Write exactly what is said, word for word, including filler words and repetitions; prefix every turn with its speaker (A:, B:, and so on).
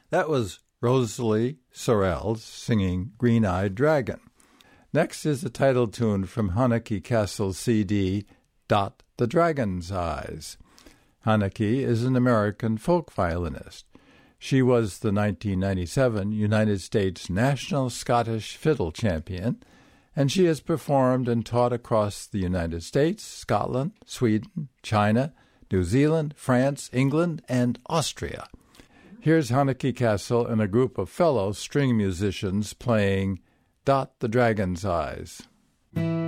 A: That was Rosalie Sorrell singing Green-Eyed Dragon. Next is the title tune from Hanneke Kessel's C D, Dot the Dragon's Eyes. Hanneke is an American folk violinist. She was the nineteen ninety-seven United States National Scottish Fiddle Champion, and she has performed and taught across the United States, Scotland, Sweden, China, New Zealand, France, England, and Austria. Here's Hanneke Kessel and a group of fellow string musicians playing Dot the Dragon's Eyes.